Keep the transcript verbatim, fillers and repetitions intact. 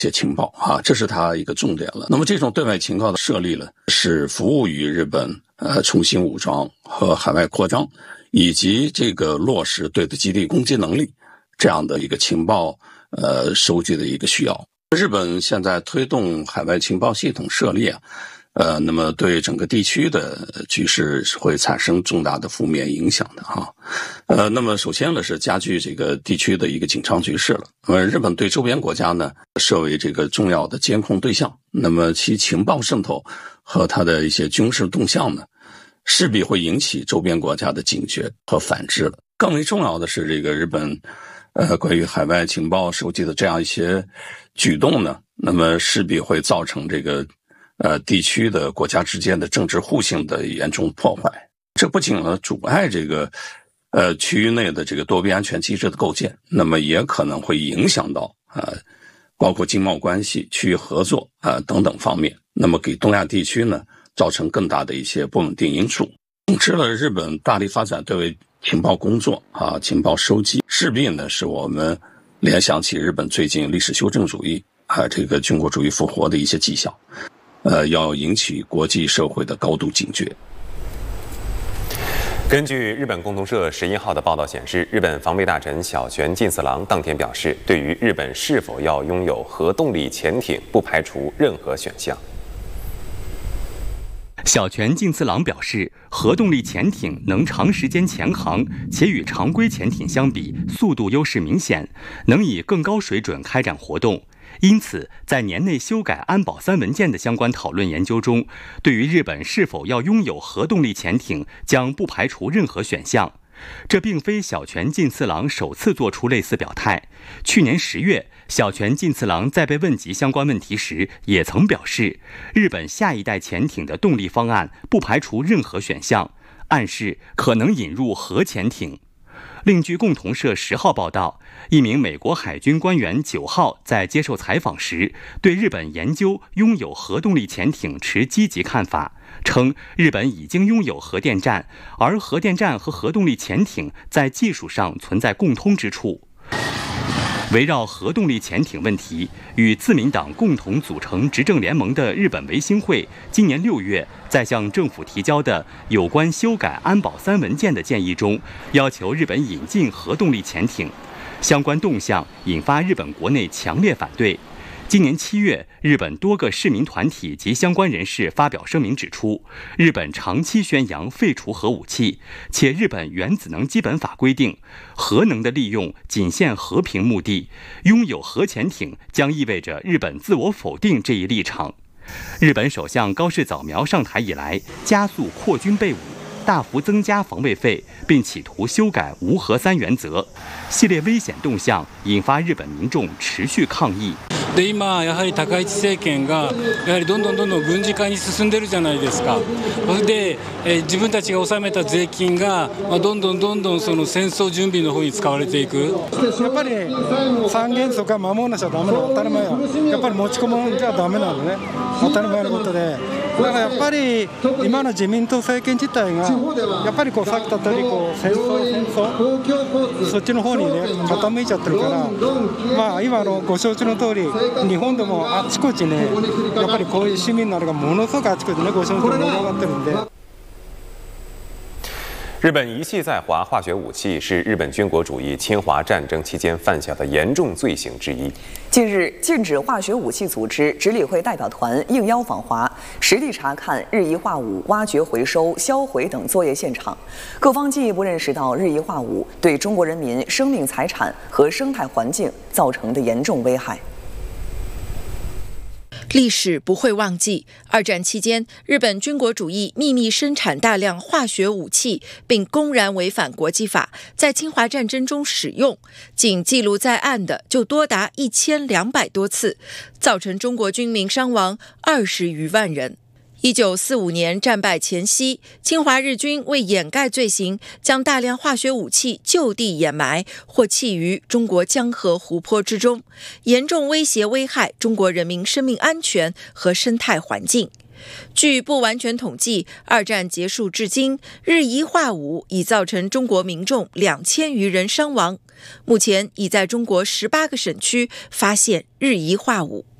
些情报啊，这是它一个重点了。那么这种对外情报的设立了，是服务于日本呃重新武装和海外扩张，以及这个落实对的基地攻击能力这样的一个情报呃收集的一个需要。日本现在推动海外情报系统设立啊，呃，那么对整个地区的局势会产生重大的负面影响的哈。呃，那么首先呢是加剧这个地区的一个紧张局势了。呃，日本对周边国家呢设为这个重要的监控对象，那么其情报渗透和它的一些军事动向呢，势必会引起周边国家的警觉和反制了。更为重要的是，这个日本呃关于海外情报收集的这样一些举动呢，那么势必会造成这个呃，地区的国家之间的政治互信的严重破坏，这不仅呢阻碍这个呃区域内的这个多边安全机制的构建，那么也可能会影响到呃包括经贸关系、区域合作啊、呃、等等方面，那么给东亚地区呢造成更大的一些不稳定因素。总之了，日本大力发展对外情报工作啊、情报收集，势必呢使我们联想起日本最近历史修正主义啊、这个军国主义复活的一些迹象。呃，要引起国际社会的高度警觉。 根据日本共同社十一号的报道显示，日本防卫大臣小泉进次郎当天表示，对于日本是否要拥有核动力潜艇，不排除任何选项。 小泉进次郎表示，核动力潜艇能长时间潜航，且与常规潜艇相比，速度优势明显，能以更高水准开展活动。因此，在年内修改安保三文件的相关讨论研究中，对于日本是否要拥有核动力潜艇，将不排除任何选项。这并非小泉进次郎首次做出类似表态。去年十月，小泉进次郎在被问及相关问题时，也曾表示，日本下一代潜艇的动力方案不排除任何选项，暗示可能引入核潜艇。另据共同社十号报道，一名美国海军官员九号在接受采访时，对日本研究拥有核动力潜艇持积极看法，称日本已经拥有核电站，而核电站和核动力潜艇在技术上存在共通之处。围绕核动力潜艇问题，与自民党共同组成执政联盟的日本维新会今年六月在向政府提交的有关修改安保三文件的建议中，要求日本引进核动力潜艇。相关动向引发日本国内强烈反对。今年七月，日本多个市民团体及相关人士发表声明指出，日本长期宣扬废除核武器，且日本原子能基本法规定，核能的利用仅限和平目的，拥有核潜艇将意味着日本自我否定这一立场。日本首相高市早苗上台以来，加速扩军备武，大幅增加防卫费，并企图修改无核三原则，系列危险动向引发日本民众持续抗议。 で今やはり高市政権がやはりどんどんどんどん軍事化に進んでるじゃないですか。それで、えー、自分たちが納めた税金が、まあ、どんどんどんどんその戦争準備の方に使われていく。 やっぱり三原則は守らなきゃダメなの当たり前や。やっぱり持ち込むんじゃダメなのね。当たり前のことで。だからやっぱり今の自民党政権自体がやっぱりこうさっき言った通りこう戦争戦争そっちの方にね傾いちゃってるから、まあ今のご承知の通り日本でもあちこちねやっぱりこういう市民なのがものすごくあちこちねご承知盛り上がってるんで。 日本遗弃在华化学武器是日本军国主义侵华战争期间犯下的严重罪行之一。 近日，禁止化学武器组织执理会代表团应邀访华，实地查看日益化武挖掘、回收、销毁等作业现场。各方进一步认识到日益化武对中国人民生命财产和生态环境造成的严重危害。 历史不会忘记，二战期间，日本军国主义秘密生产大量化学武器，并公然违反国际法，在侵华战争中使用，仅记录在案的就多达一千两百多次，造成中国军民伤亡二十余万人。一九四五年战败前夕，侵华日军为掩盖罪行，将大量化学武器就地掩埋或弃于中国江河湖泊之中，严重威胁危害中国人民生命安全和生态环境。 据不完全统计，二战结束至今，日夷化武已造成中国民众两千余人伤亡。目前已在中国十八个省区发现日夷化武。